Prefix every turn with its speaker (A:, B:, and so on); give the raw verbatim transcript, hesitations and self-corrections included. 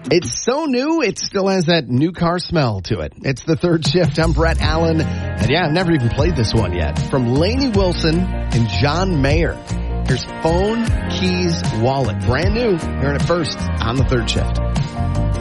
A: It's so new, it still has that new car smell to it. It's the Third Shift. I'm Brett Allen. And yeah, I've never even played this one yet. From Lainey Wilson and John Mayer. Here's Phone, Keys, Wallet. Brand new. Hearing it first on the Third Shift.